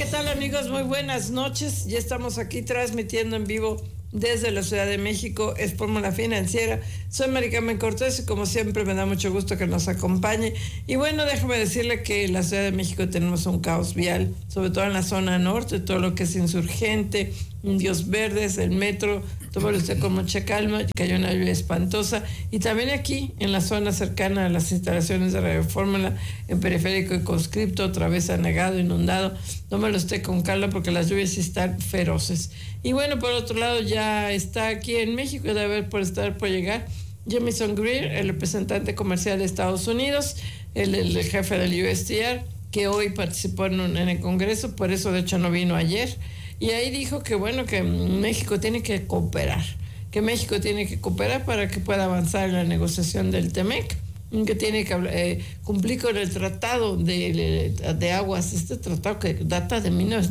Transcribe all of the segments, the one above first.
¿qué tal amigos? Muy buenas noches. Ya estamos aquí transmitiendo en vivo desde la Ciudad de México. Es Fórmula Financiera. Soy Mari Carmen Cortés y como siempre me da mucho gusto que nos acompañe. Y bueno, déjame decirle que en la Ciudad de México tenemos un caos vial, sobre todo en la zona norte, todo lo que es Insurgente, Indios Verdes, el metro. Tómalo usted con mucha calma, cayó una lluvia espantosa. Y también aquí, en la zona cercana a las instalaciones de Radio Fórmula, en Periférico y Conscripto, otra vez anegado, inundado. Tómalo usted con calma porque las lluvias sí están feroces. Y bueno, por otro lado, ya está aquí en México, debe por estar por llegar Jamieson Greer, el representante comercial de Estados Unidos, el jefe del USTR, que hoy participó en el Congreso, por eso de hecho no vino ayer. Y ahí dijo que bueno, que México tiene que cooperar, para que pueda avanzar en la negociación del TEMEC, que tiene que cumplir con el tratado de aguas, este tratado que data de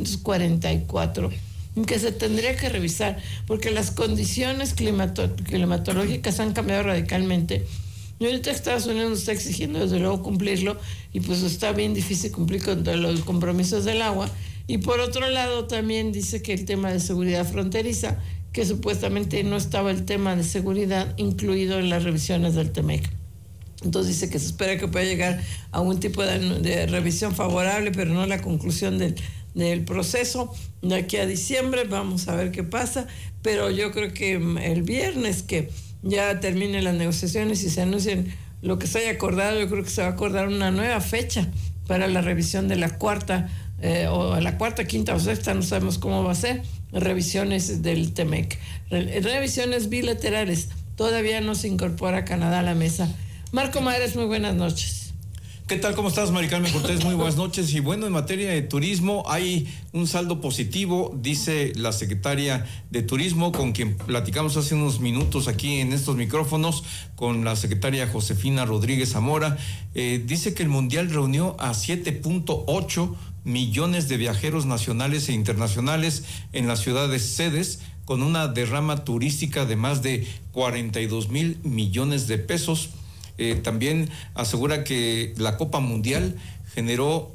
1944, que se tendría que revisar, porque las condiciones climatológicas han cambiado radicalmente. Y ahorita Estados Unidos nos está exigiendo desde luego cumplirlo, y pues está bien difícil cumplir con los compromisos del agua. Y por otro lado también dice que el tema de seguridad fronteriza, que supuestamente no estaba el tema de seguridad incluido en las revisiones del TEMEC. Entonces dice que se espera que pueda llegar a un tipo de revisión favorable, pero no la conclusión del proceso de aquí a diciembre. Vamos a ver qué pasa, pero yo creo que el viernes que ya terminen las negociaciones y se anuncien lo que se haya acordado, yo creo que se va a acordar una nueva fecha para la revisión de la cuarta, quinta o sexta, no sabemos cómo va a ser, revisiones del TEMEC. Revisiones bilaterales, todavía no se incorpora Canadá a la mesa. Marco Mares, muy buenas noches. ¿Qué tal? ¿Cómo estás, Mari Carmen Cortés? Muy buenas noches. Y bueno, en materia de turismo hay un saldo positivo, dice la secretaria de Turismo, con quien platicamos hace unos minutos aquí en estos micrófonos, con la secretaria Josefina Rodríguez Zamora. Dice que el Mundial reunió a 7.8 millones de viajeros nacionales e internacionales en las ciudades sedes, con una derrama turística de más de 42,000 millones de pesos. También asegura que la Copa Mundial generó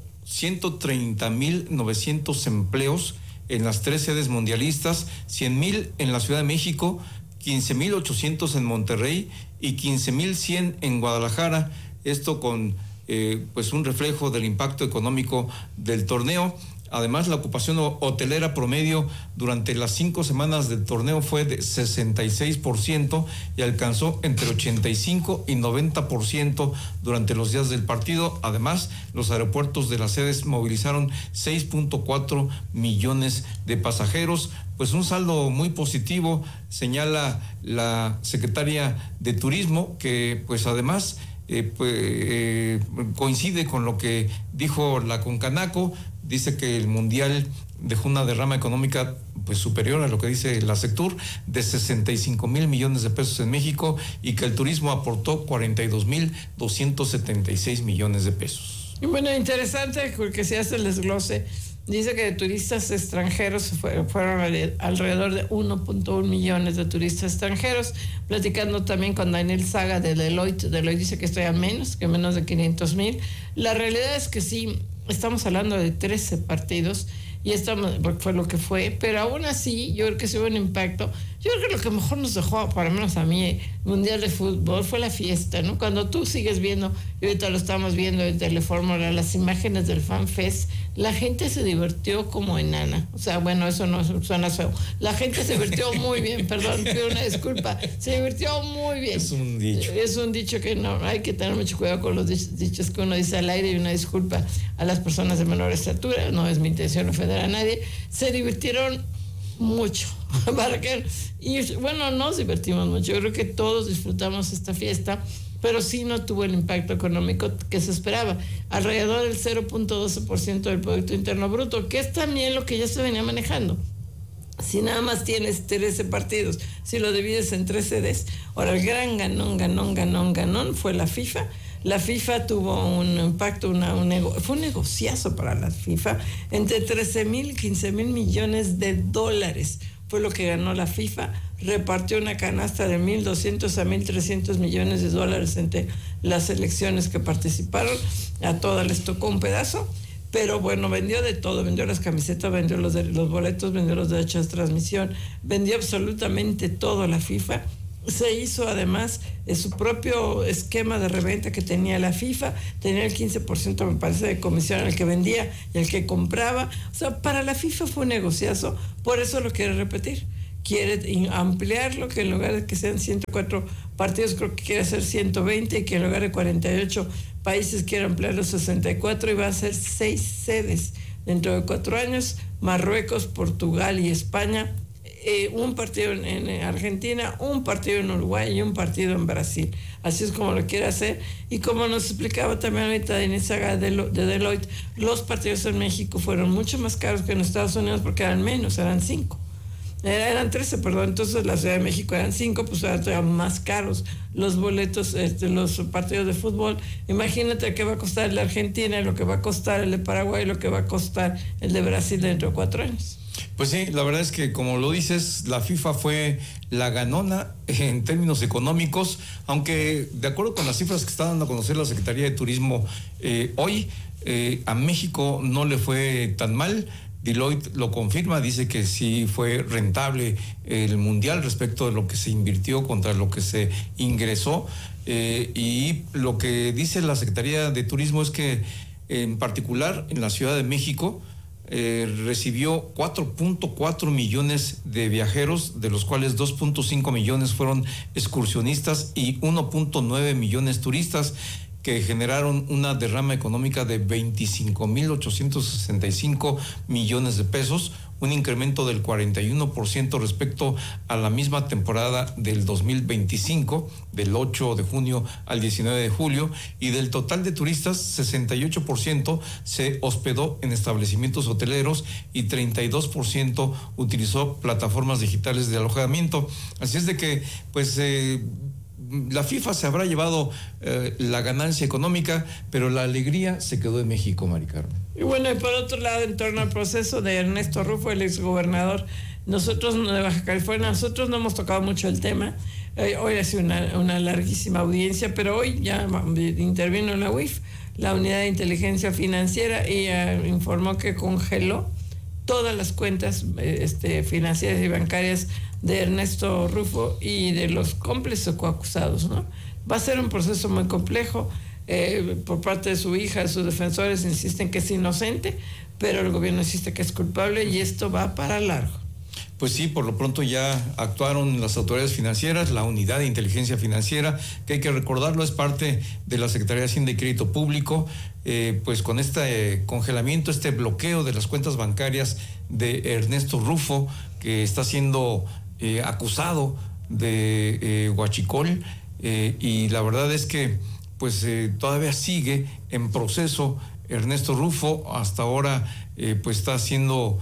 130,900 empleos en las 3 sedes mundialistas, 100,000 en la Ciudad de México, 15,800 en Monterrey y 15,100 en Guadalajara. Esto con pues un reflejo del impacto económico del torneo. Además, la ocupación hotelera promedio durante las 5 semanas del torneo fue de 66% y alcanzó entre 85 y 90% durante los días del partido. Además, los aeropuertos de las sedes movilizaron 6.4 millones de pasajeros. Pues un saldo muy positivo, señala la secretaria de Turismo, que pues además coincide con lo que dijo la Concanaco. Dice que el Mundial dejó una derrama económica pues superior a lo que dice la Sectur, de 65,000 millones de pesos en México, y que el turismo aportó 42,276 millones de pesos. Y bueno, interesante porque se hace el desglose. Dice que de turistas extranjeros fueron alrededor de 1.1 millones de turistas extranjeros. Platicando también con Daniel Saga de Deloitte dice que estoy a menos de 500,000. La realidad es que sí, estamos hablando de 13 partidos y fue lo que fue, pero aún así yo creo que sí hubo un impacto. Yo creo que lo que mejor nos dejó, para menos a mí, el Mundial de Fútbol fue la fiesta, ¿no? Cuando tú sigues viendo, y ahorita lo estamos viendo en Telefórmula, las imágenes del Fan Fest, la gente se divirtió como enana. O sea, bueno, eso no suena feo. La gente se divirtió muy bien, perdón, pido una disculpa. Se divirtió muy bien. Es un dicho. Es un dicho que no, hay que tener mucho cuidado con los dichos que uno dice al aire, y una disculpa a las personas de menor estatura. No es mi intención ofender a nadie. Se divirtieron mucho. Y bueno, nos divertimos mucho. Yo creo que todos disfrutamos esta fiesta, pero sí no tuvo el impacto económico que se esperaba, alrededor del 0.12% del Producto Interno Bruto, que es también lo que ya se venía manejando. Si nada más tienes 13 partidos, si lo divides en 3 sedes, ahora el gran ganón fue la FIFA. La FIFA tuvo un impacto, fue un negociazo para la FIFA, entre 13,000 y 15,000 millones de dólares. Fue lo que ganó la FIFA. Repartió una canasta de 1,200 a 1,300 millones de dólares entre las selecciones que participaron. A todas les tocó un pedazo. Pero bueno, vendió de todo, vendió las camisetas, vendió los boletos, vendió los derechos de transmisión, vendió absolutamente todo la FIFA. Se hizo además su propio esquema de reventa que tenía la FIFA, tenía el 15% me parece de comisión al que vendía y al que compraba. O sea, para la FIFA fue un negociazo, por eso lo quiere repetir. Quiere ampliarlo, que en lugar de que sean 104 partidos, creo que quiere hacer 120, y que en lugar de 48 países quiere ampliarlo a 64, y va a ser 6 sedes dentro de 4 años, Marruecos, Portugal y España, un partido en Argentina, un partido en Uruguay y un partido en Brasil. Así es como lo quiere hacer. Y como nos explicaba también ahorita Denise Saga de Deloitte, los partidos en México fueron mucho más caros que en Estados Unidos porque eran menos, eran 5. Eran 13, perdón. Entonces la Ciudad de México eran 5, pues eran más caros los boletos, los partidos de fútbol. Imagínate qué va a costar el de Argentina, lo que va a costar el de Paraguay, lo que va a costar el de Brasil dentro de 4 años. Pues sí, la verdad es que, como lo dices, la FIFA fue la ganona en términos económicos, aunque de acuerdo con las cifras que está dando a conocer la Secretaría de Turismo hoy, a México no le fue tan mal. Deloitte lo confirma, dice que sí fue rentable el Mundial respecto de lo que se invirtió contra lo que se ingresó. Y lo que dice la Secretaría de Turismo es que, en particular, en la Ciudad de México, recibió 4.4 millones de viajeros, de los cuales 2.5 millones fueron excursionistas y 1.9 millones turistas, que generaron una derrama económica de 25.865 millones de pesos, un incremento del 41% respecto a la misma temporada del 2025, del 8 de junio al 19 de julio, y del total de turistas, 68% se hospedó en establecimientos hoteleros y 32% utilizó plataformas digitales de alojamiento. Así es de que, pues, la FIFA se habrá llevado la ganancia económica, pero la alegría se quedó en México, Mari Carmen. Y bueno, y por otro lado, en torno al proceso de Ernesto Rufo, el exgobernador, nosotros de Baja California, nosotros no hemos tocado mucho el tema. Hoy ha sido una larguísima audiencia, pero hoy ya intervino en la UIF, la Unidad de Inteligencia Financiera, y informó que congeló todas las cuentas financieras y bancarias de Ernesto Rufo y de los cómplices o coacusados, ¿no? Va a ser un proceso muy complejo. Por parte de su hija, sus defensores insisten que es inocente, pero el gobierno insiste que es culpable, y esto va para largo. Pues sí, por lo pronto ya actuaron las autoridades financieras, la Unidad de Inteligencia Financiera, que hay que recordarlo, es parte de la Secretaría de Hacienda y Crédito Público, pues con este congelamiento, este bloqueo de las cuentas bancarias de Ernesto Rufo, que está siendo acusado de huachicol, y la verdad es que pues todavía sigue en proceso Ernesto Rufo. Hasta ahora pues está siendo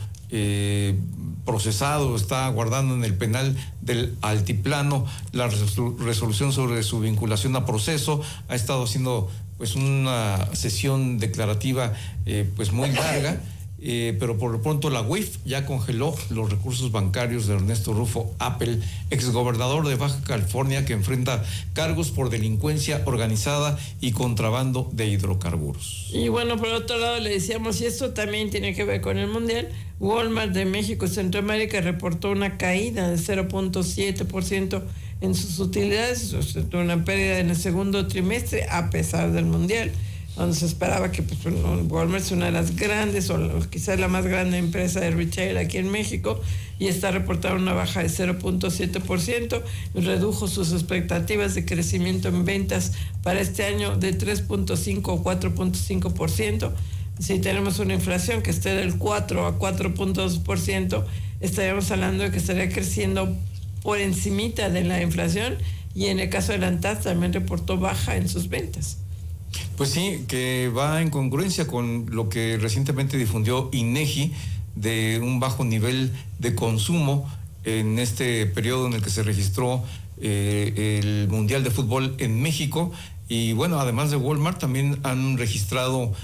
procesado, está aguardando en el penal del Altiplano la resolución sobre su vinculación a proceso. Ha estado haciendo pues una sesión declarativa pues muy larga, pero por lo pronto la UIF ya congeló los recursos bancarios de Ernesto Rufo Appel, exgobernador de Baja California, que enfrenta cargos por delincuencia organizada y contrabando de hidrocarburos. Y bueno, por otro lado le decíamos, y esto también tiene que ver con el Mundial, Walmart de México y Centroamérica reportó una caída de 0.7% en sus utilidades, una pérdida en el segundo trimestre a pesar del Mundial, donde se esperaba que pues, Walmart es una de las grandes, o quizás la más grande empresa de retail aquí en México, y está reportando una baja de 0.7%, redujo sus expectativas de crecimiento en ventas para este año de 3.5 o 4.5%. Si tenemos una inflación que esté del 4 a 4.2%, estaríamos hablando de que estaría creciendo por encimita de la inflación, y en el caso de la ANTAD también reportó baja en sus ventas. Pues sí, que va en congruencia con lo que recientemente difundió INEGI de un bajo nivel de consumo en este periodo en el que se registró el Mundial de Fútbol en México. Y bueno, además de Walmart, también han registrado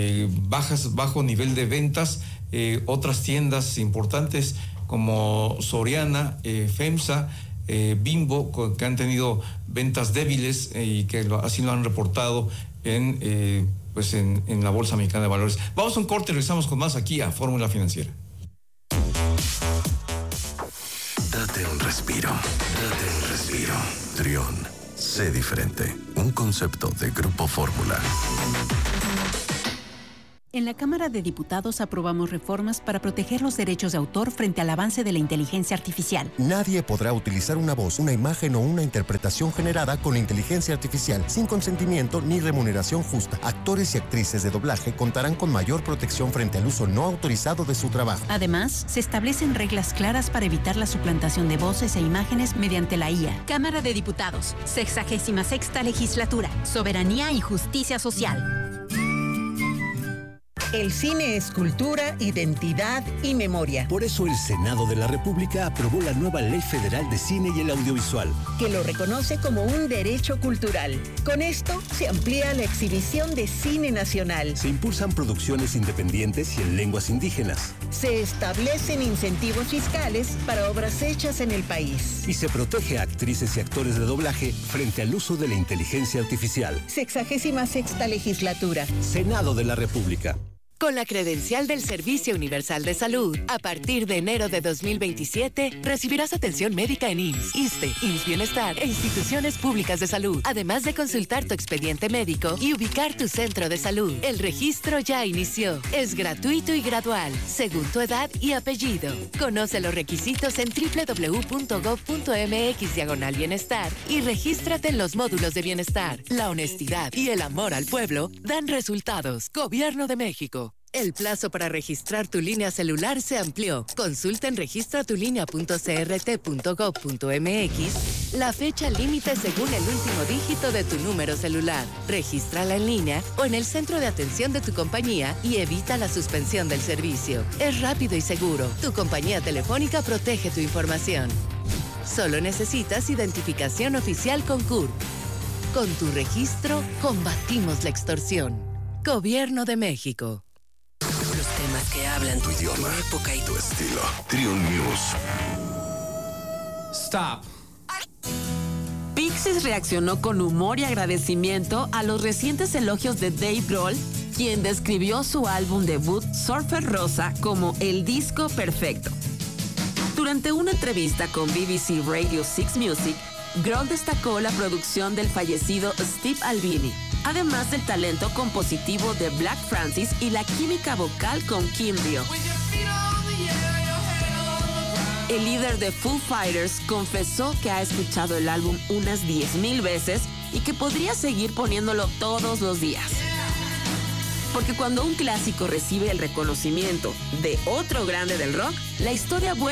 bajo nivel de ventas otras tiendas importantes como Soriana, FEMSA, Bimbo, que han tenido ventas débiles y que así lo han reportado en pues en la Bolsa Mexicana de Valores. Vamos a un corte y regresamos con más aquí a Fórmula Financiera. Date un respiro. Trión, sé diferente. Un concepto de Grupo Fórmula. En la Cámara de Diputados aprobamos reformas para proteger los derechos de autor frente al avance de la inteligencia artificial. Nadie podrá utilizar una voz, una imagen o una interpretación generada con inteligencia artificial sin consentimiento ni remuneración justa. Actores y actrices de doblaje contarán con mayor protección frente al uso no autorizado de su trabajo. Además, se establecen reglas claras para evitar la suplantación de voces e imágenes mediante la IA. Cámara de Diputados, 66ª Legislatura, Soberanía y Justicia Social. El cine es cultura, identidad y memoria. Por eso el Senado de la República aprobó la nueva Ley Federal de Cine y el Audiovisual, que lo reconoce como un derecho cultural. Con esto se amplía la exhibición de cine nacional. Se impulsan producciones independientes y en lenguas indígenas. Se establecen incentivos fiscales para obras hechas en el país. Y se protege a actrices y actores de doblaje frente al uso de la inteligencia artificial. 66ª Legislatura. Senado de la República. Con la credencial del Servicio Universal de Salud, a partir de enero de 2027, recibirás atención médica en IMSS, ISSSTE, IMSS Bienestar e instituciones públicas de salud, además de consultar tu expediente médico y ubicar tu centro de salud. El registro ya inició. Es gratuito y gradual, según tu edad y apellido. Conoce los requisitos en www.gov.mx/bienestar y regístrate en los módulos de bienestar. La honestidad y el amor al pueblo dan resultados. Gobierno de México. El plazo para registrar tu línea celular se amplió. Consulta en registratulinea.crt.gov.mx la fecha límite según el último dígito de tu número celular. Regístrala en línea o en el centro de atención de tu compañía y evita la suspensión del servicio. Es rápido y seguro. Tu compañía telefónica protege tu información. Solo necesitas identificación oficial con CURP. Con tu registro, combatimos la extorsión. Gobierno de México. Los temas que hablan tu idioma, tu época y tu estilo. Trión News. Stop. Pixies reaccionó con humor y agradecimiento a los recientes elogios de Dave Grohl, quien describió su álbum debut Surfer Rosa como el disco perfecto. Durante una entrevista con BBC Radio 6 Music, Grohl destacó la producción del fallecido Steve Albini, además del talento compositivo de Black Francis y la química vocal con Kim Dio. El líder de Foo Fighters confesó que ha escuchado el álbum unas 10,000 veces y que podría seguir poniéndolo todos los días. Porque cuando un clásico recibe el reconocimiento de otro grande del rock, la historia vuelve